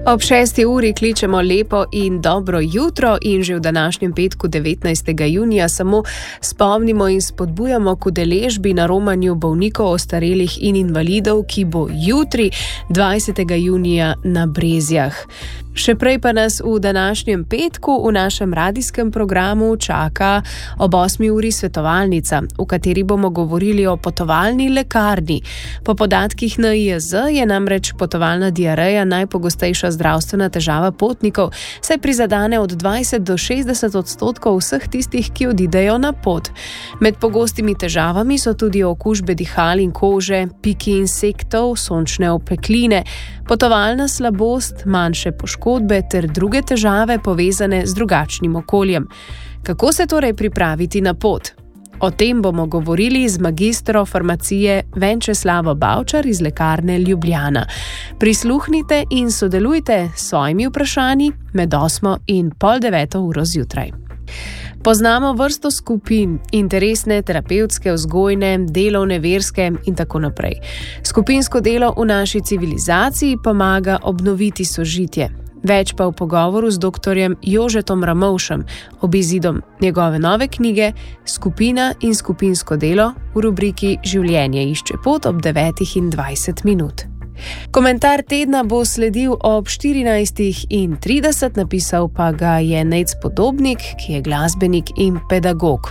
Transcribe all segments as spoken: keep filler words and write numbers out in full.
Ob šesti uri kličemo lepo in dobro jutro in že v današnjem petku devetnajstega junija samo spomnimo in spodbujamo k udeležbi na romanju bolnikov, ostarelih in invalidov, ki bo jutri, dvajsetega junija na Brezjah. Še prej pa nas v današnjem petku v našem radijskem programu čaka ob osmi uri svetovalnica, v kateri bomo govorili o potovalni lekarni. Po podatkih N I J Z je namreč potovalna diareja najpogostejša zdravstvena težava potnikov, saj prizadene od dvajset do šestdeset odstotkov vseh tistih, ki odidejo na pot. Med pogostimi težavami so tudi okužbe dihal in kože, piki insektov, sončne opekline, potovalna slabost, manjše poškodbe ter druge težave povezane z drugačnim okoljem. Kako se torej pripraviti na pot? O tem bomo govorili z magistro farmacije Venčeslavo Bavčar iz lekarne Ljubljana. Prisluhnite in sodelujte s svojimi vprašanji med osmo in pol deveto uro zjutraj. Poznamo vrsto skupin, interesne, terapevtske, vzgojne, delovne, verske in tako naprej. Skupinsko delo v naši civilizaciji pomaga obnoviti sožitje. Več pa v pogovoru z doktorjem Jožetom Ramovšem ob izidom njegove nove knjige Skupina in skupinsko delo v rubriki Življenje išče pot ob devetih in dvajset minut. Komentar tedna bo sledil ob štirinajstih in trideset, napisal pa ga je Nejc Podobnik, ki je glasbenik in pedagog.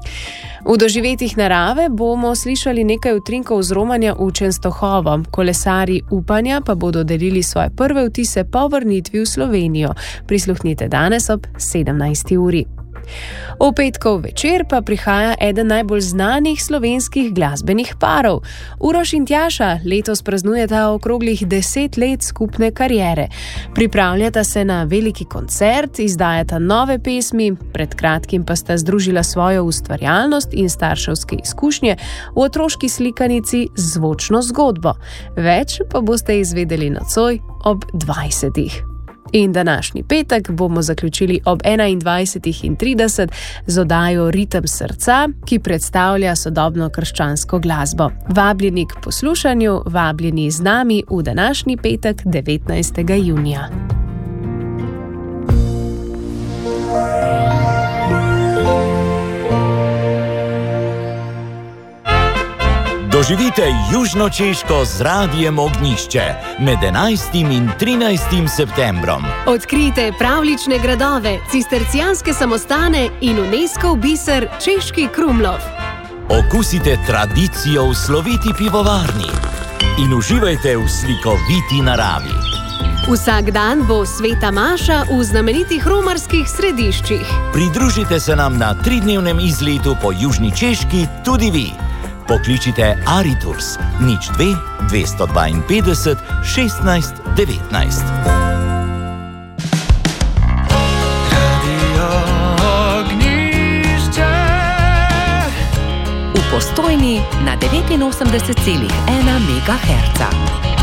V doživetjih narave bomo slišali nekaj utrinkov z romanja v Čenstohovo, kolesarji upanja pa bodo delili svoje prve vtise po vrnitvi v Slovenijo. Prisluhnite danes ob sedemnajsti uri. V petkov večer pa prihaja eden najbolj znanih slovenskih glasbenih parov. Uroš in Tjaša letos praznujeta okroglih deset let skupne kariere. Pripravljata se na veliki koncert, izdajata nove pesmi, pred kratkim pa sta združila svojo ustvarjalnost in starševske izkušnje v otroški slikanici Zvočno zgodbo. Več pa boste izvedeli nocoj ob dvajsetih. In današnji petek bomo zaključili ob enaindvajsetih in trideset z oddajo Ritem srca, ki predstavlja sodobno krščansko glasbo. Vabljeni k poslušanju, vabljeni z nami v današnji petek devetnajstega junija. Doživite Južno Češko z Radijem Ognjišče med enajstim in trinajstim septembrom. Odkrijte pravlične gradove, cistercijanske samostane in UNESCO biser Češki Krumlov. Okusite tradicijo v sloviti pivovarni in uživajte v slikoviti naravi. Vsak dan bo Sveta Maša v znamenitih romarskih središčih. Pridružite se nam na tridnevnem izletu po Južni Češki tudi vi. Pokličite Ariturs nič dve dvesto dvainpetdeset šestnajst devetnajst. Radio Ognjišče. V Postojni na devetinosemdeset celih ena megaherca.